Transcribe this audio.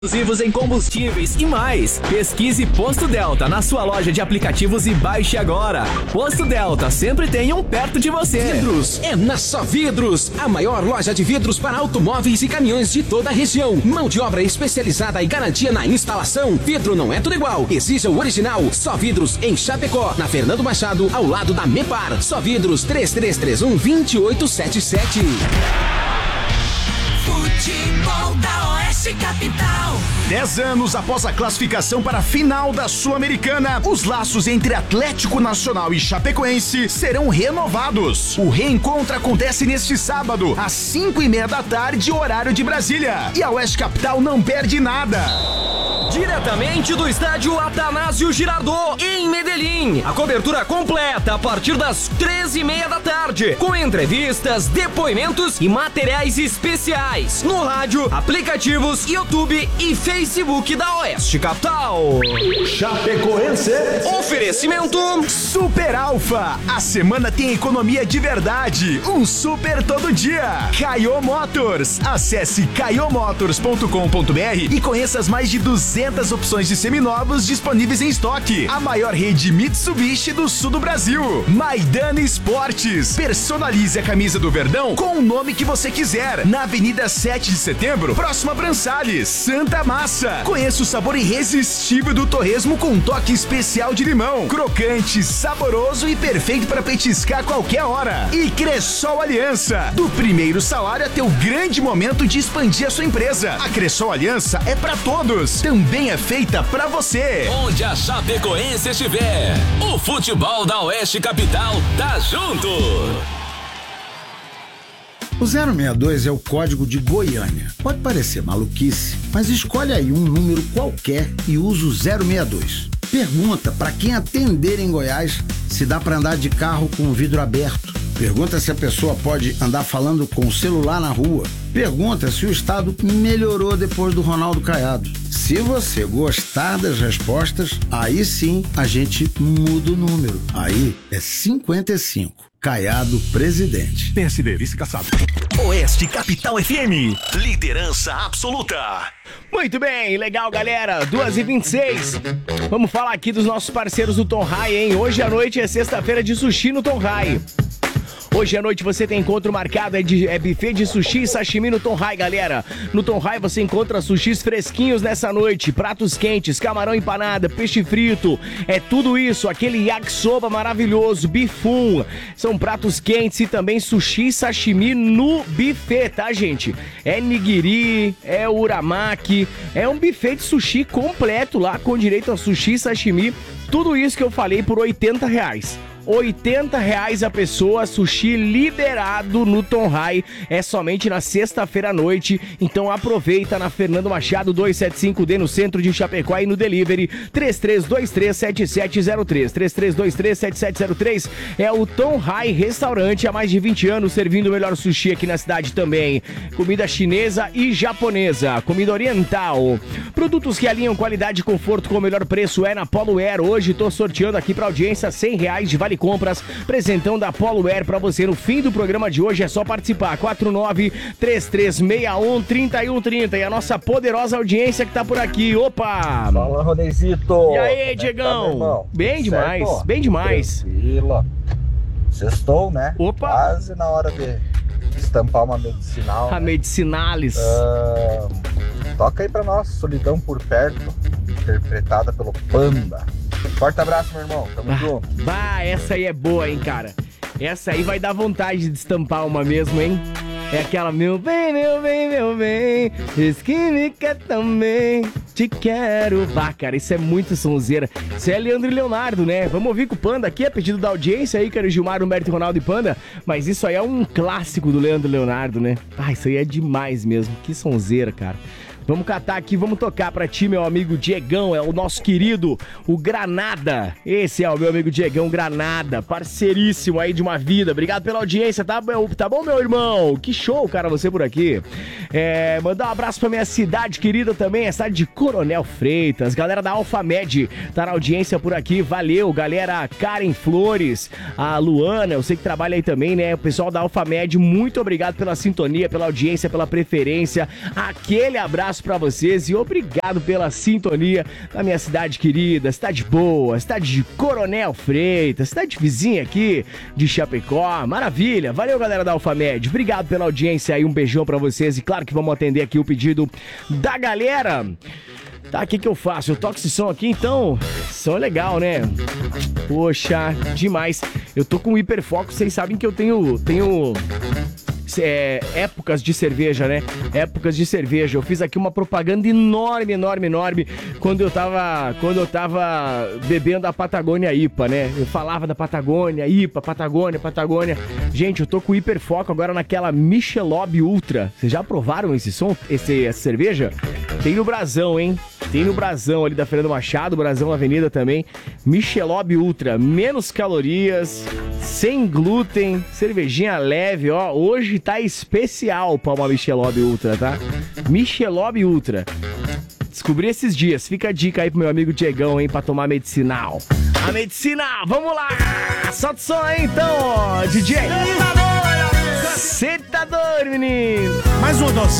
Exclusivos em combustíveis e mais. Pesquise Posto Delta na sua loja de aplicativos e baixe agora. Posto Delta, sempre tem um perto de você. Vidros, é na Só Vidros, a maior loja de vidros para automóveis e caminhões de toda a região. Mão de obra especializada e garantia na instalação. Vidro não é tudo igual, exija o original. Só Vidros em Chapecó, na Fernando Machado, ao lado da Mepar. Só Vidros 3331-2877. Futebol da Oeste Capital. 10 anos após a classificação para a final da Sul-Americana, os laços entre Atlético Nacional e Chapecoense serão renovados. O reencontro acontece neste sábado, às 5:30 da tarde, horário de Brasília. E a Oeste Capital não perde nada. Diretamente do estádio Atanásio Girardot, em Medellín. A cobertura completa a partir das 13:30 da tarde, com entrevistas, depoimentos e materiais especiais no rádio, aplicativos, YouTube e Facebook da Oeste Capital. Chapecoense. Oferecimento Super Alfa. A semana tem economia de verdade. Um super todo dia. Caio Motors. Acesse caiomotors.com.br e conheça as mais de 200 opções de seminovos disponíveis em estoque. A maior rede Mitsubishi do sul do Brasil. Maidana Esportes. Personalize a camisa do Verdão com o nome que você quiser. Na Avenida 7 de Setembro, próxima a Brançales, Santa Massa. Conheça o sabor irresistível do torresmo com um toque especial de limão. Crocante, saboroso e perfeito para petiscar a qualquer hora. E Cressol Aliança. Do primeiro salário até o grande momento de expandir a sua empresa. A Cressol Aliança é para todos. Também é feita para você. Onde a Chapecoense estiver, o futebol da Oeste Capital tá junto. O 062 é o código de Goiânia. Pode parecer maluquice, mas escolhe aí um número qualquer e usa o 062. Pergunta para quem atender em Goiás se dá para andar de carro com o vidro aberto. Pergunta se a pessoa pode andar falando com o celular na rua. Pergunta se o estado melhorou depois do Ronaldo Caiado. Se você gostar das respostas, aí sim a gente muda o número. Aí é 55. Caiado presidente. PSB, vice caçado. Oeste Capital FM. Liderança absoluta. Muito bem, legal, galera. 2h26. Vamos falar aqui dos nossos parceiros do Tom High, hein? Hoje à noite é sexta-feira de sushi no Tom High. Hoje à noite você tem encontro marcado, é buffet de sushi e sashimi no Tom High, galera. No Tom High você encontra sushis fresquinhos nessa noite, pratos quentes, camarão empanada, peixe frito, é tudo isso, aquele yakisoba maravilhoso, bifum, são pratos quentes e também sushi e sashimi no buffet, tá, gente? É nigiri, é uramaki, é um buffet de sushi completo lá, com direito a sushi e sashimi, tudo isso que eu falei por R$80. R$80 a pessoa, sushi liberado no Tom High, é somente na sexta-feira à noite, então aproveita na Fernando Machado 275D no centro de Chapecó e no delivery 33237703, 33237703 é o Tom High Restaurante, há mais de 20 anos servindo o melhor sushi aqui na cidade também, comida chinesa e japonesa, comida oriental, produtos que alinham qualidade e conforto com o melhor preço é na Polo Air. Hoje tô sorteando aqui pra audiência R$100 de vale compras, presentão da Polo Air pra você no fim do programa de hoje, é só participar, 49-3361-3130 e a nossa poderosa audiência que tá por aqui, opa! Fala, Ronezito! E aí, Diegão? Tá, bem demais, certo? Bem demais. Tranquila. Sextou, né? Opa! Quase na hora de estampar uma medicinal. A Medicinalis. Toca aí pra nós, Solidão por Perto, interpretada pelo Panda. Forte abraço, meu irmão. Tamo junto. Bah, essa aí é boa, hein, cara. Essa aí vai dar vontade de estampar uma mesmo, hein? É aquela, meu bem, meu bem, meu bem, diz que me quer também, te quero. Bah, cara, isso é muito sonzeira. Isso é Leandro e Leonardo, né? Vamos ouvir com o Panda aqui, a pedido da audiência aí, cara, Gilmar, Humberto, Ronaldo e Panda. Mas isso aí é um clássico do Leandro e Leonardo, né? Ah, isso aí é demais mesmo. Que sonzeira, cara. Vamos catar aqui, vamos tocar pra ti, meu amigo Diegão, é o nosso querido, o Granada. Esse é o meu amigo Diegão Granada, parceiríssimo aí de uma vida. Obrigado pela audiência, tá bom, meu irmão? Que show, cara, você por aqui. Mandar um abraço pra minha cidade querida também, a cidade de Coronel Freitas. Galera da Alfamed tá na audiência por aqui, valeu. Galera Karen Flores, a Luana, eu sei que trabalha aí também, né? O pessoal da Alfamed, muito obrigado pela sintonia, pela audiência, pela preferência. Aquele abraço abraço pra vocês e obrigado pela sintonia na minha cidade querida, cidade boa, cidade de Coronel Freitas, cidade vizinha aqui de Chapecó. Maravilha, valeu galera da Alfamed, obrigado pela audiência aí, um beijão pra vocês e claro que vamos atender aqui o pedido da galera. Tá, o que eu faço? Eu toco esse som aqui, então, som legal, né? Poxa, demais. Eu tô com hiperfoco, vocês sabem que eu tenho épocas de cerveja, né? Épocas de cerveja. Eu fiz aqui uma propaganda enorme quando eu tava bebendo a Patagônia IPA, né? Eu falava da Patagônia, IPA, Patagônia. Gente, eu tô com hiperfoco agora naquela Michelob Ultra. Vocês já provaram essa cerveja? Tem no Brasão, hein? Tem no Brasão ali da Fernando Machado, Brasão na Avenida também. Michelob Ultra, menos calorias, sem glúten, cervejinha leve, ó. Hoje tá especial pra uma Michelob Ultra, tá? Michelob Ultra. Descobri esses dias. Fica a dica aí pro meu amigo Diegão, hein, pra tomar medicinal. A medicinal, vamos lá! Solta o som aí então, ó, DJ. Cê tá doido, menino. Mais uma dose.